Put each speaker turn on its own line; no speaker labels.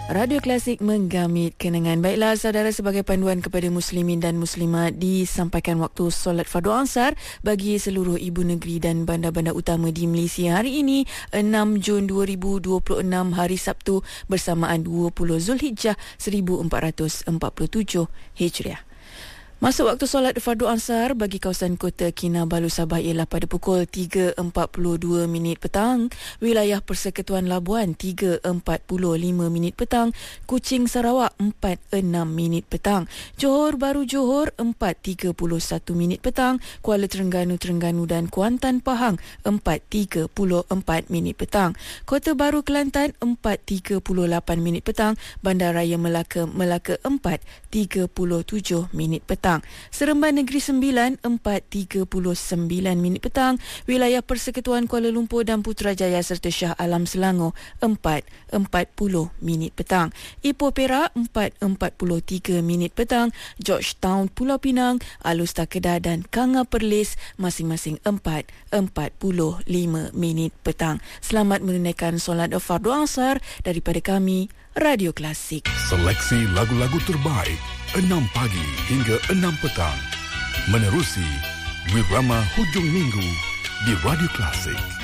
Radio Klasik menggamit kenangan. Baiklah saudara, sebagai panduan kepada muslimin dan muslimat, disampaikan waktu solat fardu asar bagi seluruh ibu negeri dan bandar-bandar utama di Malaysia hari ini 6 Jun 2026 hari Sabtu bersamaan 20 Zulhijjah 1447 Hijriah. Masuk waktu solat fardu asar bagi kawasan Kota Kinabalu Sabah ialah pada pukul 3.42 petang, wilayah Persekutuan Labuan 3.45 petang, Kuching Sarawak 4.6 petang, Johor Bahru Johor 4.31 petang, Kuala Terengganu dan Kuantan Pahang 4.34 petang, Kota Baru Kelantan 4.38 petang, Bandaraya Melaka 4.37 petang, Seremban Negeri Sembilan 4.39 petang, wilayah Persekutuan Kuala Lumpur dan Putrajaya serta Shah Alam Selangor 4.40 petang, Ipoh Perak 4.43 petang, Georgetown Pulau Pinang, Alustar Kedah dan Kanga Perlis masing-masing 4.45 petang. Selamat menunaikan solat fardu asar daripada kami, Radio Klasik.
Seleksi lagu-lagu terbaik 6 pagi hingga 6 petang. Menerusi Wirama Hujung Minggu di Radio Klasik.